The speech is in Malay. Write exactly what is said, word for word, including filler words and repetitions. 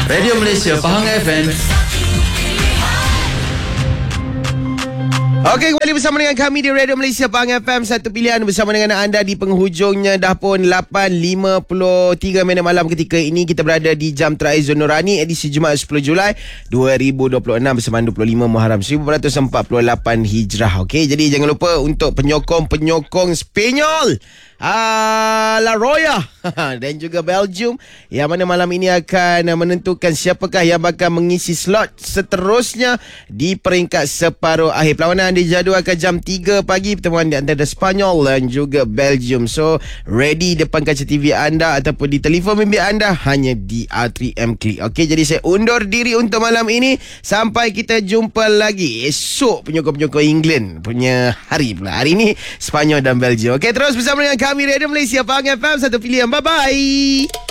Radio Malaysia Pahang F M. Okey, kembali bersama dengan kami di Radio Malaysia Pahang F M. Satu pilihan bersama dengan anda di penghujungnya. Dah pun lapan lima puluh tiga minit malam ketika ini. Kita berada di jam terakhir Zon Nurani, edisi Jumaat sepuluh Julai dua ribu dua puluh enam bersama dua puluh lima Muharram seribu empat ratus empat puluh lapan Hijrah. Okey, jadi jangan lupa untuk penyokong-penyokong Spanyol, Ah, La Roya dan juga Belgium, yang mana malam ini akan menentukan siapakah yang bakal mengisi slot seterusnya di peringkat separuh akhir. Perlawanan dijadualkan jam tiga pagi, pertemuan di antara Spanyol dan juga Belgium. So, ready depan kaca T V anda ataupun di telefon bimbit anda hanya di R three M Click. Okey, jadi saya undur diri untuk malam ini. Sampai kita jumpa lagi esok, penyokong-penyokong England punya hari pula. Hari ini Spanyol dan Belgium. Okey, terus bersama dengan kami Radio Malaysia Pahang F M. Satu pilihan. Bye-bye.